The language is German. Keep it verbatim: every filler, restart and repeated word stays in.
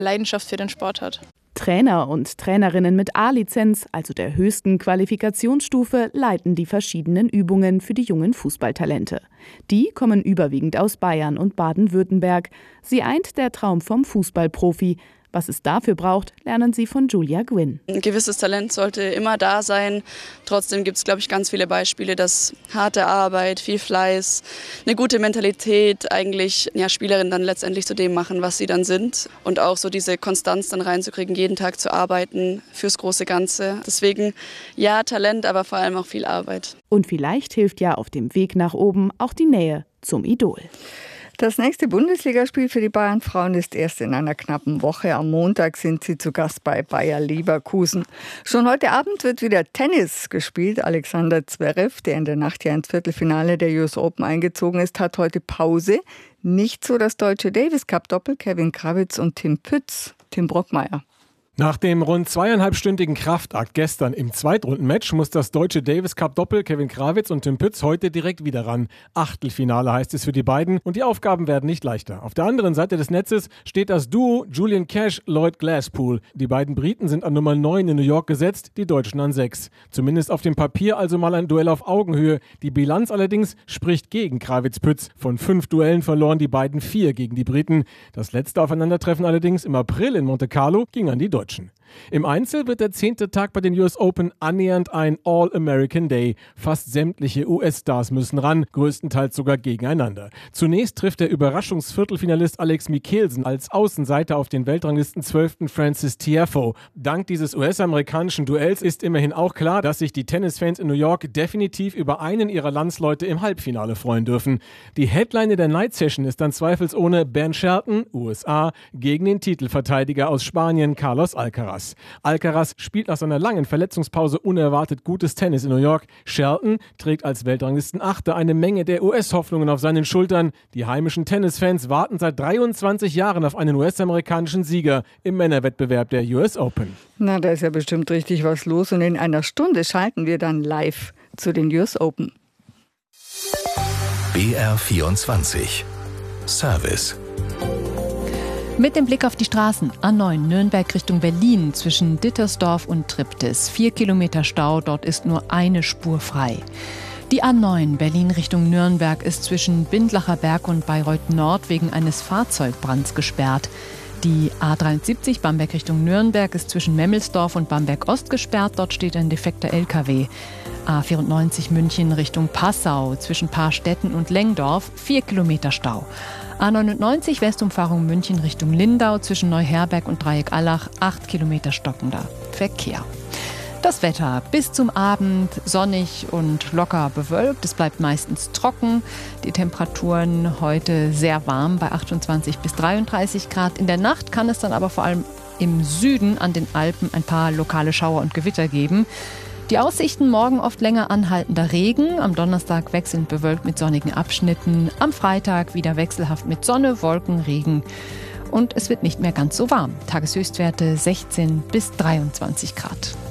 Leidenschaft für den Sport hat. Trainer und Trainerinnen mit A-Lizenz, also der höchsten Qualifikationsstufe, leiten die verschiedenen Übungen für die jungen Fußballtalente. Die kommen überwiegend aus Bayern und Baden-Württemberg. Sie eint der Traum vom Fußballprofi. Was es dafür braucht, lernen sie von Julia Gwynn. Ein gewisses Talent sollte immer da sein. Trotzdem gibt es, glaube ich, ganz viele Beispiele, dass harte Arbeit, viel Fleiß, eine gute Mentalität eigentlich ja, Spielerinnen dann letztendlich zu dem machen, was sie dann sind. Und auch so diese Konstanz dann reinzukriegen, jeden Tag zu arbeiten fürs große Ganze. Deswegen ja, Talent, aber vor allem auch viel Arbeit. Und vielleicht hilft ja auf dem Weg nach oben auch die Nähe zum Idol. Das nächste Bundesligaspiel für die Bayern-Frauen ist erst in einer knappen Woche. Am Montag sind sie zu Gast bei Bayer Leverkusen. Schon heute Abend wird wieder Tennis gespielt. Alexander Zverev, der in der Nacht ja ins Viertelfinale der U S Open eingezogen ist, hat heute Pause. Nicht so das deutsche Davis Cup Doppel Kevin Krawietz und Tim Pütz. Tim Brockmeier. Nach dem rund zweieinhalbstündigen Kraftakt gestern im Zweitrundenmatch muss das deutsche Davis Cup Doppel Kevin Krawietz und Tim Pütz heute direkt wieder ran. Achtelfinale heißt es für die beiden und die Aufgaben werden nicht leichter. Auf der anderen Seite des Netzes steht das Duo Julian Cash, Lloyd Glasspool. Die beiden Briten sind an Nummer neun in New York gesetzt, die Deutschen an sechs. Zumindest auf dem Papier also mal ein Duell auf Augenhöhe. Die Bilanz allerdings spricht gegen Krawietz-Pütz. Von fünf Duellen verloren die beiden vier gegen die Briten. Das letzte Aufeinandertreffen allerdings im April in Monte Carlo ging an die Deutschen. Im Einzel wird der zehnte Tag bei den U S Open annähernd ein All-American Day. Fast sämtliche U S-Stars müssen ran, größtenteils sogar gegeneinander. Zunächst trifft der Überraschungsviertelfinalist Alex Michelsen als Außenseiter auf den Weltranglisten zwölften Francis Tiafoe. Dank dieses U S-amerikanischen Duells ist immerhin auch klar, dass sich die Tennisfans in New York definitiv über einen ihrer Landsleute im Halbfinale freuen dürfen. Die Headline der Night Session ist dann zweifelsohne Ben Shelton, U S A, gegen den Titelverteidiger aus Spanien, Carlos Alcaraz. Alcaraz spielt nach seiner langen Verletzungspause unerwartet gutes Tennis in New York. Shelton trägt als Weltranglistenachter eine Menge der U S-Hoffnungen auf seinen Schultern. Die heimischen Tennisfans warten seit dreiundzwanzig Jahren auf einen U S-amerikanischen Sieger im Männerwettbewerb der U S Open. Na, da ist ja bestimmt richtig was los. Und in einer Stunde schalten wir dann live zu den U S Open. B R vierundzwanzig Service. Mit dem Blick auf die Straßen. A neun Nürnberg Richtung Berlin zwischen Dittersdorf und Triptis. Vier Kilometer Stau, dort ist nur eine Spur frei. Die A neun Berlin Richtung Nürnberg ist zwischen Bindlacher Berg und Bayreuth Nord wegen eines Fahrzeugbrands gesperrt. Die A dreiundsiebzig Bamberg Richtung Nürnberg ist zwischen Memmelsdorf und Bamberg Ost gesperrt. Dort steht ein defekter L K W. A vierundneunzig München Richtung Passau zwischen Paarstetten und Lengdorf. Vier Kilometer Stau. A neunundneunzig Westumfahrung München Richtung Lindau zwischen Neuherberg und Dreieck-Allach. Acht Kilometer stockender Verkehr. Das Wetter bis zum Abend sonnig und locker bewölkt. Es bleibt meistens trocken. Die Temperaturen heute sehr warm bei achtundzwanzig bis dreiunddreißig Grad. In der Nacht kann es dann aber vor allem im Süden an den Alpen ein paar lokale Schauer und Gewitter geben. Die Aussichten morgen oft länger anhaltender Regen, am Donnerstag wechselnd bewölkt mit sonnigen Abschnitten, am Freitag wieder wechselhaft mit Sonne, Wolken, Regen und es wird nicht mehr ganz so warm. Tageshöchstwerte sechzehn bis dreiundzwanzig Grad.